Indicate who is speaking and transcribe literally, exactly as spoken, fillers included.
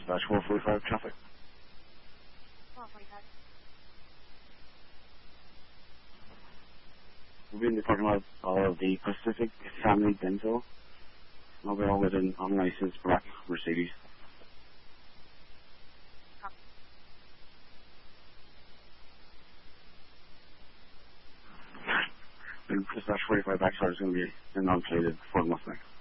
Speaker 1: Dispatch four forty-five traffic.
Speaker 2: four forty-five.
Speaker 1: We'll be in the parking lot of the Pacific Family Dental. I'll be all with an unlicensed black Mercedes. And Dispatch forty-five backside is going to be a non-plated Ford Mustang.